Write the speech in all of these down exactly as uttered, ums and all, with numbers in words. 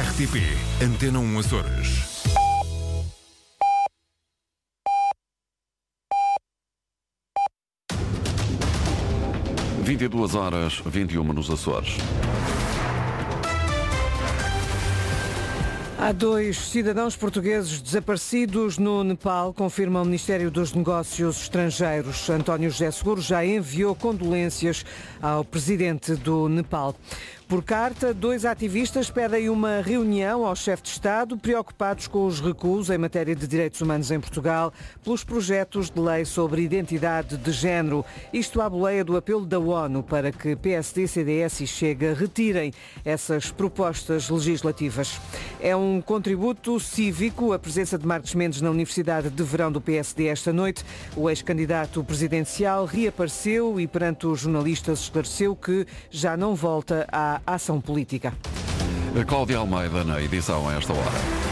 R T P Antena um Açores. vinte e duas horas, vinte e uma nos Açores. Há dois cidadãos portugueses desaparecidos no Nepal, confirma o Ministério dos Negócios Estrangeiros. António José Seguro já enviou condolências ao presidente do Nepal. Por carta, dois ativistas pedem uma reunião ao chefe de Estado, preocupados com os recuos em matéria de direitos humanos em Portugal pelos projetos de lei sobre identidade de género. Isto à boleia do apelo da ONU para que P S D, C D S e Chega retirem essas propostas legislativas. É um contributo cívico a presença de Marcos Mendes na Universidade de Verão do P S D esta noite. O ex-candidato presidencial reapareceu e perante os jornalistas esclareceu que já não volta à ação política. Cláudia Almeida na edição a esta hora.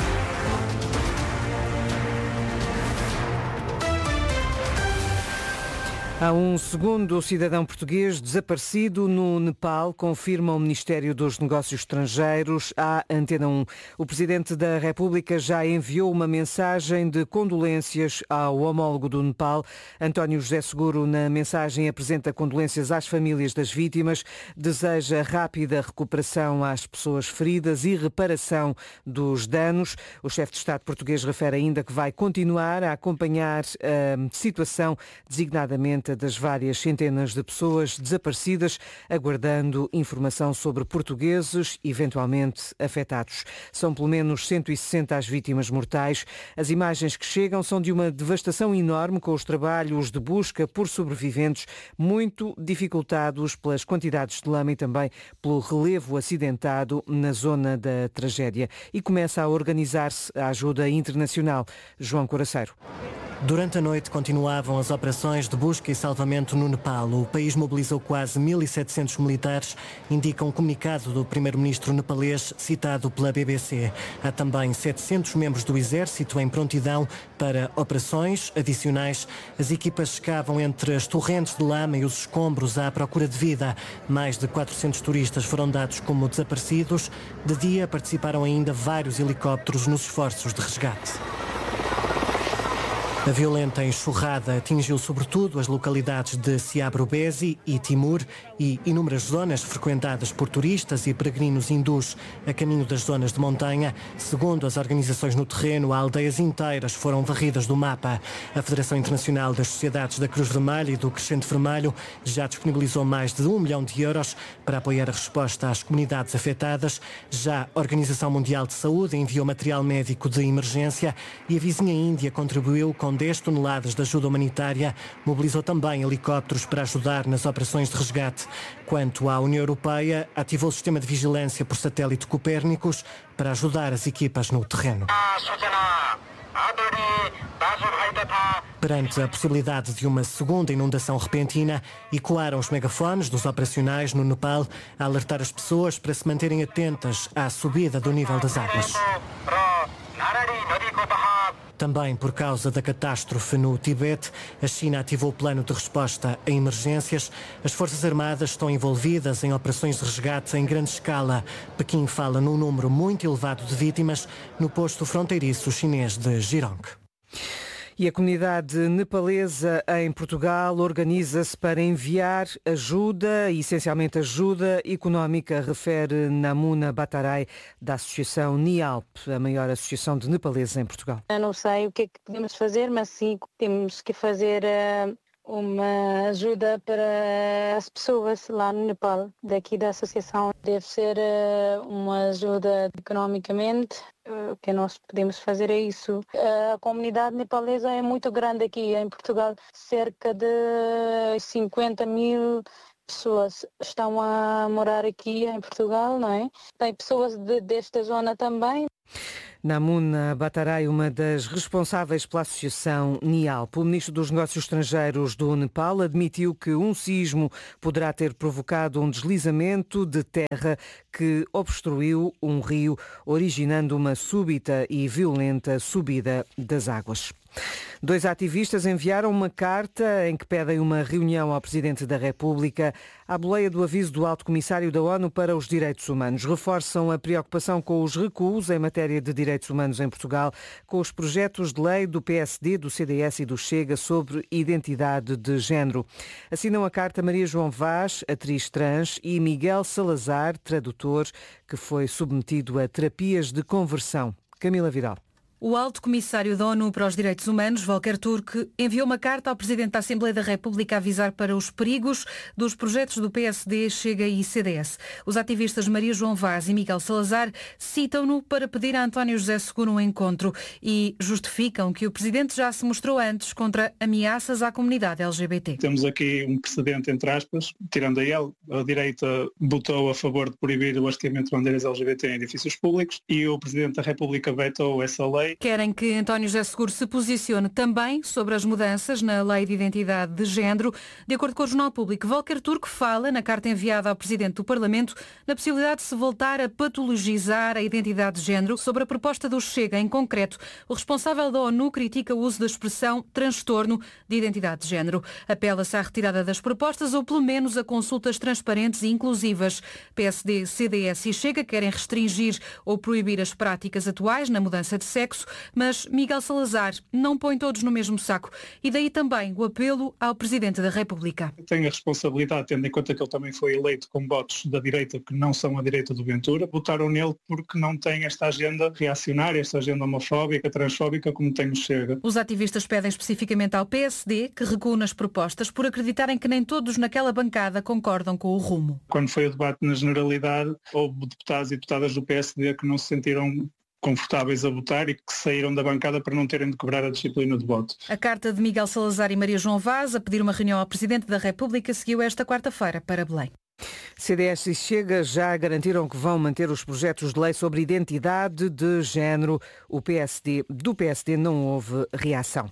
Há um segundo cidadão português desaparecido no Nepal, confirma o Ministério dos Negócios Estrangeiros à Antena um. O Presidente da República já enviou uma mensagem de condolências ao homólogo do Nepal. António José Seguro, na mensagem, apresenta condolências às famílias das vítimas, deseja rápida recuperação às pessoas feridas e reparação dos danos. O chefe de Estado português refere ainda que vai continuar a acompanhar a situação, designadamente das várias centenas de pessoas desaparecidas, aguardando informação sobre portugueses eventualmente afetados. São pelo menos cento e sessenta as vítimas mortais. As imagens que chegam são de uma devastação enorme, com os trabalhos de busca por sobreviventes muito dificultados pelas quantidades de lama e também pelo relevo acidentado na zona da tragédia. E começa a organizar-se a ajuda internacional. João Coraceiro. Durante a noite continuavam as operações de busca e salvamento no Nepal. O país mobilizou quase mil e setecentos militares, indica um comunicado do primeiro-ministro nepalês citado pela B B C. Há também setecentos membros do exército em prontidão para operações adicionais. As equipas escavam entre as torrentes de lama e os escombros à procura de vida. Mais de quatrocentos turistas foram dados como desaparecidos. De dia participaram ainda vários helicópteros nos esforços de resgate. A violenta enxurrada atingiu sobretudo as localidades de Siabrubesi e Timur e inúmeras zonas frequentadas por turistas e peregrinos hindus a caminho das zonas de montanha. Segundo as organizações no terreno, aldeias inteiras foram varridas do mapa. A Federação Internacional das Sociedades da Cruz Vermelha e do Crescente Vermelho já disponibilizou mais de um milhão de euros para apoiar a resposta às comunidades afetadas. Já a Organização Mundial de Saúde enviou material médico de emergência e a vizinha Índia contribuiu com dez toneladas de ajuda humanitária, mobilizou também helicópteros para ajudar nas operações de resgate. Quanto à União Europeia, ativou o sistema de vigilância por satélite Copérnicos para ajudar as equipas no terreno. Perante a possibilidade de uma segunda inundação repentina, ecoaram os megafones dos operacionais no Nepal a alertar as pessoas para se manterem atentas à subida do nível das águas. Também por causa da catástrofe no Tibete, a China ativou o plano de resposta a emergências. As Forças Armadas estão envolvidas em operações de resgate em grande escala. Pequim fala num número muito elevado de vítimas no posto fronteiriço chinês de Jirong. E a comunidade nepalesa em Portugal organiza-se para enviar ajuda, essencialmente ajuda económica, refere Namuna Bataray, da Associação NIALP, a maior associação de nepaleses em Portugal. Eu não sei o que é que podemos fazer, mas sim temos que fazer uh, uma ajuda para as pessoas lá no Nepal. Daqui da associação deve ser uh, uma ajuda economicamente. O que nós podemos fazer é isso. A comunidade nepalesa é muito grande aqui em Portugal. Cerca de cinquenta mil pessoas estão a morar aqui em Portugal, não é? Tem pessoas de, desta zona também. Namuna Bataray, uma das responsáveis pela associação NIALP. O ministro dos Negócios Estrangeiros do Nepal admitiu que um sismo poderá ter provocado um deslizamento de terra que obstruiu um rio, originando uma súbita e violenta subida das águas. Dois ativistas enviaram uma carta em que pedem uma reunião ao Presidente da República à boleia do aviso do Alto Comissário da ONU para os Direitos Humanos. Reforçam a preocupação com os recuos em matéria de direitos humanos em Portugal, com os projetos de lei do P S D, do C D S e do Chega sobre identidade de género. Assinam a carta Maria João Vaz, atriz trans, e Miguel Salazar, tradutor, que foi submetido a terapias de conversão. Camila Vidal. O Alto Comissário da ONU para os Direitos Humanos, Volker Turk, enviou uma carta ao Presidente da Assembleia da República a avisar para os perigos dos projetos do P S D, Chega e C D S. Os ativistas Maria João Vaz e Miguel Salazar citam-no para pedir a António José Seguro um encontro e justificam que o Presidente já se mostrou antes contra ameaças à comunidade L G B T. Temos aqui um precedente, entre aspas, tirando a ele, a direita votou a favor de proibir o hasteamento de bandeiras L G B T em edifícios públicos e o Presidente da República vetou essa lei. Querem que António José Seguro se posicione também sobre as mudanças na Lei de Identidade de Género. De acordo com o Jornal Público, Volker Turk fala, na carta enviada ao Presidente do Parlamento, na possibilidade de se voltar a patologizar a identidade de género. Sobre a proposta do Chega, em concreto, o responsável da ONU critica o uso da expressão transtorno de identidade de género. Apela-se à retirada das propostas ou, pelo menos, a consultas transparentes e inclusivas. P S D, C D S e Chega querem restringir ou proibir as práticas atuais na mudança de sexo, mas Miguel Salazar não põe todos no mesmo saco e daí também o apelo ao Presidente da República. Tem a responsabilidade, tendo em conta que ele também foi eleito com votos da direita que não são a direita do Ventura, votaram nele porque não tem esta agenda reacionária, esta agenda homofóbica, transfóbica como tem o Chega. Os ativistas pedem especificamente ao P S D que recua nas propostas por acreditarem que nem todos naquela bancada concordam com o rumo. Quando foi o debate na generalidade, houve deputados e deputadas do P S D que não se sentiram confortáveis a votar e que saíram da bancada para não terem de quebrar a disciplina de voto. A carta de Miguel Salazar e Maria João Vaz a pedir uma reunião ao Presidente da República seguiu esta quarta-feira para Belém. C D S e Chega já garantiram que vão manter os projetos de lei sobre identidade de género. O P S D, do P S D não houve reação.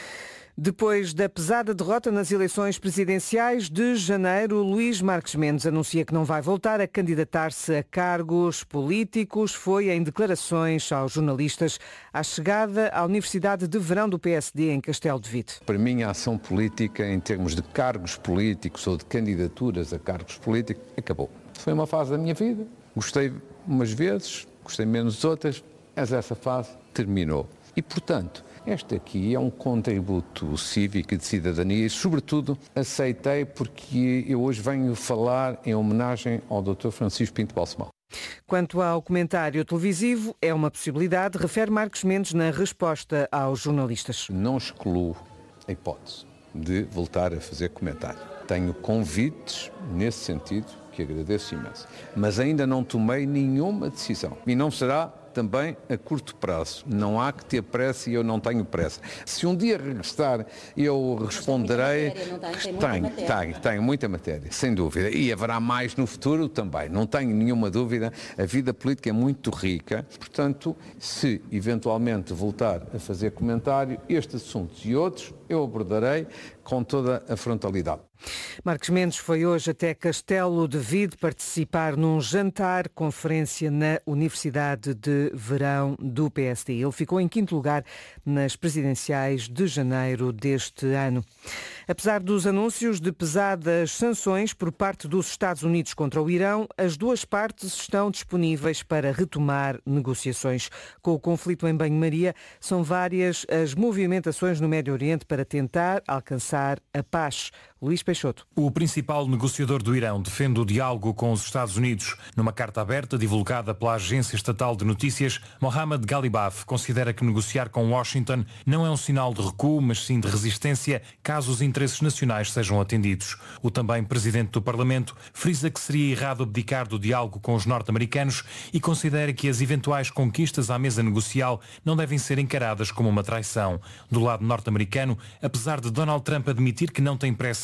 Depois da pesada derrota nas eleições presidenciais de janeiro, Luís Marques Mendes anuncia que não vai voltar a candidatar-se a cargos políticos. Foi em declarações aos jornalistas à chegada à Universidade de Verão do P S D em Castelo de Vide. Para mim, a ação política, em termos de cargos políticos ou de candidaturas a cargos políticos, acabou. Foi uma fase da minha vida. Gostei umas vezes, gostei menos outras, mas essa fase terminou. E, portanto, este aqui é um contributo cívico e de cidadania e, sobretudo, aceitei porque eu hoje venho falar em homenagem ao doutor Francisco Pinto Balsemão. Quanto ao comentário televisivo, é uma possibilidade, refere Marques Mendes na resposta aos jornalistas. Não excluo a hipótese de voltar a fazer comentário. Tenho convites nesse sentido que agradeço imenso, mas ainda não tomei nenhuma decisão e não será também a curto prazo. Não há que ter pressa e eu não tenho pressa. Se um dia regressar, eu responderei. Tenho, tenho, tenho muita matéria, sem dúvida. E haverá mais no futuro também. Não tenho nenhuma dúvida. A vida política é muito rica. Portanto, se eventualmente voltar a fazer comentário, estes assuntos e outros, eu abordarei com toda a frontalidade. Marques Mendes foi hoje até Castelo de Vide participar num jantar-conferência na Universidade de Verão do P S D. Ele ficou em quinto lugar nas presidenciais de janeiro deste ano. Apesar dos anúncios de pesadas sanções por parte dos Estados Unidos contra o Irão, as duas partes estão disponíveis para retomar negociações. Com o conflito em banho-maria, são várias as movimentações no Médio Oriente para tentar alcançar a paz. Luís Peixoto. O principal negociador do Irão defende o diálogo com os Estados Unidos. Numa carta aberta divulgada pela Agência Estatal de Notícias, Mohammad Ghalibaf considera que negociar com Washington não é um sinal de recuo, mas sim de resistência, caso os interesses nacionais sejam atendidos. O também presidente do Parlamento frisa que seria errado abdicar do diálogo com os norte-americanos e considera que as eventuais conquistas à mesa negocial não devem ser encaradas como uma traição. Do lado norte-americano, apesar de Donald Trump admitir que não tem pressa em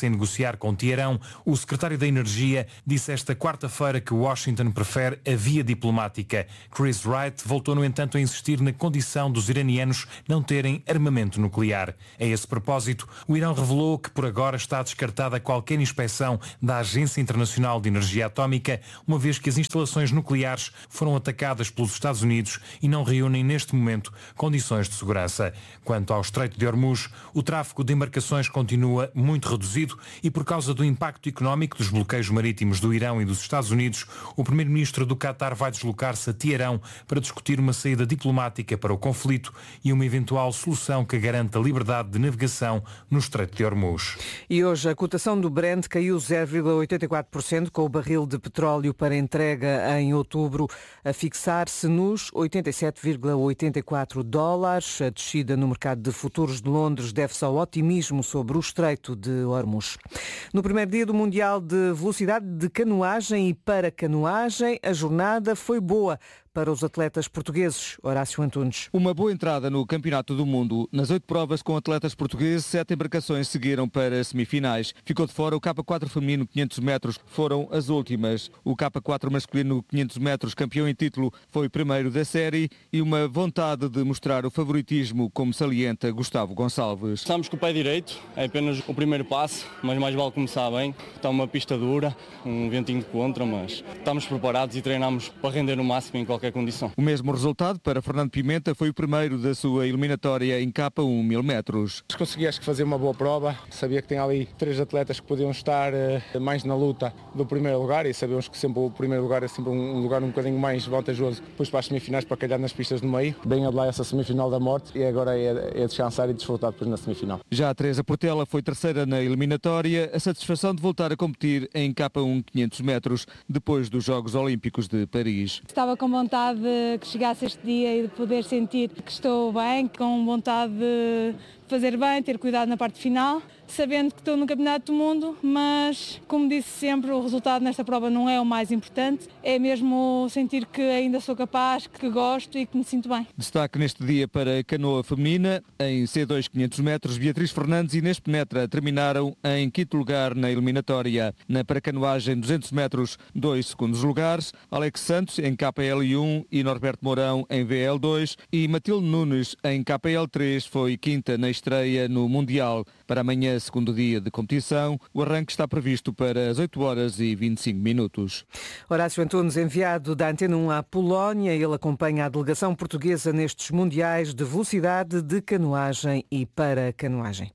em negociar com Teherão, o secretário da Energia disse esta quarta-feira que Washington prefere a via diplomática. Chris Wright voltou, no entanto, a insistir na condição dos iranianos não terem armamento nuclear. A esse propósito, o Irão revelou que por agora está descartada qualquer inspeção da Agência Internacional de Energia Atómica, uma vez que as instalações nucleares foram atacadas pelos Estados Unidos e não reúnem neste momento condições de segurança. Quanto ao Estreito de Hormuz, o tráfego de embarcações continua muito reduzido e, por causa do impacto económico dos bloqueios marítimos do Irão e dos Estados Unidos, o primeiro-ministro do Qatar vai deslocar-se a Teherão para discutir uma saída diplomática para o conflito e uma eventual solução que garanta a liberdade de navegação no Estreito de Hormuz. E hoje a cotação do Brent caiu zero vírgula oitenta e quatro por cento, com o barril de petróleo para entrega em outubro a fixar-se nos oitenta e sete vírgula oitenta e quatro dólares. A descida no mercado de futuros de Londres deve-se ao otimismo sobre o Estreito de Hormuz. No primeiro dia do Mundial de Velocidade de Canoagem e para canoagem, a jornada foi boa para os atletas portugueses. Horácio Antunes. Uma boa entrada no Campeonato do Mundo. Nas oito provas com atletas portugueses, sete embarcações seguiram para semifinais. Ficou de fora o K quatro feminino quinhentos metros, foram as últimas. O K quatro masculino quinhentos metros, campeão em título, foi primeiro da série e uma vontade de mostrar o favoritismo, como salienta Gustavo Gonçalves. Estamos com o pé direito, é apenas o primeiro passo, mas mais vale começar bem. Está uma pista dura, um ventinho de contra, mas estamos preparados e treinamos para render o máximo em qualquer condição. O mesmo resultado para Fernando Pimenta, foi o primeiro da sua eliminatória em K um mil metros. Consegui acho que fazer uma boa prova, sabia que tem ali três atletas que podiam estar uh, mais na luta do primeiro lugar e sabemos que sempre o primeiro lugar é sempre um, um lugar um bocadinho mais vantajoso depois para as semifinais, para calhar nas pistas do meio. Bem a de lá essa semifinal da morte e agora é, é descansar e desfrutar depois na semifinal. Já a Teresa Portela foi terceira na eliminatória, a satisfação de voltar a competir em K um quinhentos metros depois dos Jogos Olímpicos de Paris. Estava com vontade de que chegasse este dia e de poder sentir que estou bem, com vontade de fazer bem, ter cuidado na parte final, sabendo que estou no Campeonato do Mundo, mas, como disse sempre, o resultado nesta prova não é o mais importante, é mesmo sentir que ainda sou capaz, que gosto e que me sinto bem. Destaque neste dia para a canoa feminina, em C dois quinhentos metros, Beatriz Fernandes e Inês Penetra terminaram em quinto lugar na eliminatória. Na paracanoagem duzentos metros, dois segundos lugares, Alex Santos em K L um e Norberto Mourão em V L dois e Matilde Nunes em K L três foi quinta na estreia no Mundial. Para amanhã, segundo dia de competição, o arranque está previsto para as oito horas e vinte e cinco minutos. Horácio Antunes, enviado da Antena um à Polónia, ele acompanha a delegação portuguesa nestes mundiais de velocidade de canoagem e para canoagem.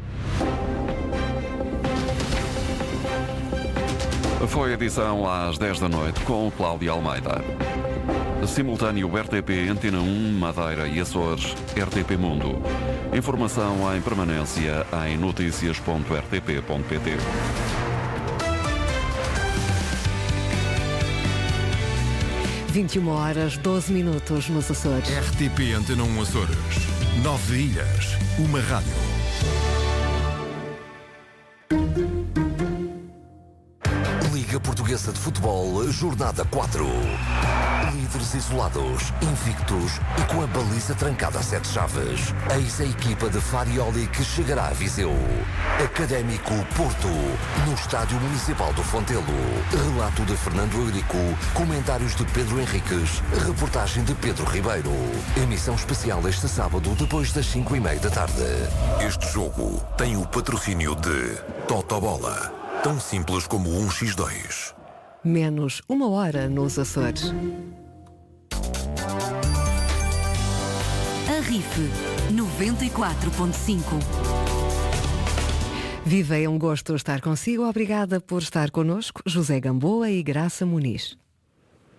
Foi a edição às dez da noite com Cláudia Almeida. Simultâneo R T P Antena um, Madeira e Açores, R T P Mundo. Informação em permanência em notícias ponto r t p ponto p t. vinte e uma horas, doze minutos nos Açores. R T P Antena um Açores. Nove ilhas, uma rádio. Liga Portuguesa de Futebol, Jornada quatro. Líderes isolados, invictos e com a baliza trancada a sete chaves. Eis a equipa de Farioli que chegará a Viseu. Académico Porto, no Estádio Municipal do Fontelo. Relato de Fernando Eurico, comentários de Pedro Henriques, reportagem de Pedro Ribeiro. Emissão especial este sábado depois das cinco e meia da tarde. Este jogo tem o patrocínio de Totobola. Tão simples como um por dois. Menos uma hora nos Açores. A R I F noventa e quatro ponto cinco. Viva, é um gosto estar consigo. Obrigada por estar connosco, José Gamboa e Graça Muniz.